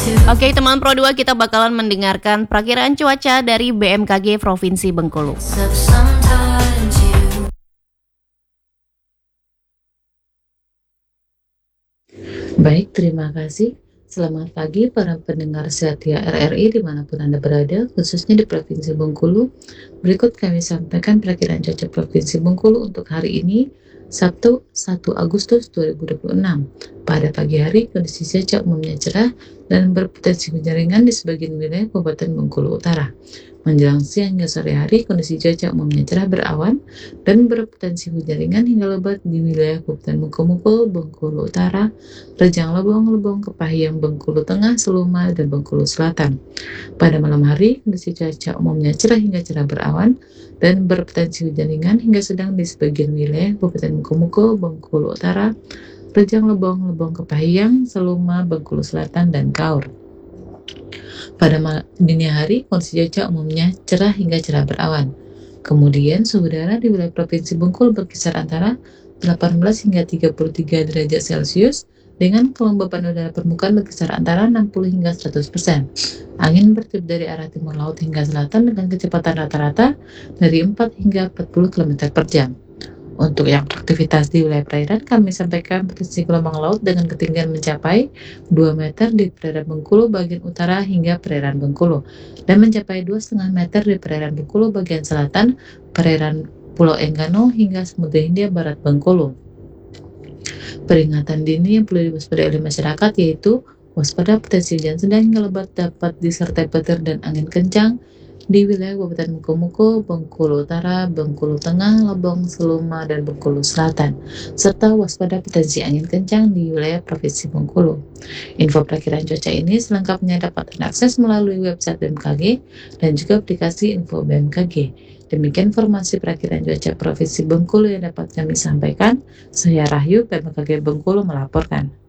Oke teman Pro 2, kita bakalan mendengarkan perakiraan cuaca dari BMKG Provinsi Bengkulu. Baik, terima kasih. Selamat pagi para pendengar setia RRI dimanapun Anda berada, khususnya di Provinsi Bengkulu. Berikut kami sampaikan perakiraan cuaca Provinsi Bengkulu untuk hari ini, Sabtu 1 Agustus 2026. Pada pagi hari, kondisi cuaca umumnya cerah dan berpotensi hujan ringan di sebagian wilayah Kabupaten Bengkulu Utara. Menjelang siang hingga sore hari, kondisi cuaca umumnya cerah berawan dan berpotensi hujan ringan hingga lebat di wilayah Kabupaten Muko-Muko, Bengkulu Utara, Rejang Lebong, Lebong, Kepahyang, Bengkulu Tengah, Seluma, dan Bengkulu Selatan. Pada malam hari, kondisi cuaca umumnya cerah hingga cerah berawan dan berpotensi hujan ringan hingga sedang di sebagian wilayah Kabupaten Muko-Muko, Bengkulu Utara, Rejang Lebong, Lebong, Kepahyang, Seluma, Bengkulu Selatan, dan Kaur. Pada dini hari, kondisi cuaca umumnya cerah hingga cerah berawan. Kemudian suhu udara di wilayah Provinsi Bengkulu berkisar antara 18 hingga 33 derajat Celcius dengan kelembapan udara permukaan berkisar antara 60 hingga 100%. Angin bertiup dari arah timur laut hingga selatan dengan kecepatan rata-rata dari 4 hingga 40 km per jam. Untuk yang aktivitas di wilayah perairan, kami sampaikan potensi gelombang laut dengan ketinggian mencapai 2 meter di perairan Bengkulu bagian utara hingga perairan Bengkulu, dan mencapai 2,5 meter di perairan Bengkulu bagian selatan, perairan Pulau Enggano hingga Samudra Hindia Barat Bengkulu. Peringatan dini yang perlu diwaspadai oleh masyarakat yaitu waspada potensi hujan sedang hingga lebat dapat disertai petir dan angin kencang di wilayah Kabupaten Muko-Muko, Bengkulu Utara, Bengkulu Tengah, Lebong, Seluma, dan Bengkulu Selatan, serta waspada potensi angin kencang di wilayah Provinsi Bengkulu. Info perakiraan cuaca ini selengkapnya dapat diakses melalui website BMKG dan juga aplikasi info BMKG. Demikian informasi perakiraan cuaca Provinsi Bengkulu yang dapat kami sampaikan. Saya Rahyu, BMKG Bengkulu melaporkan.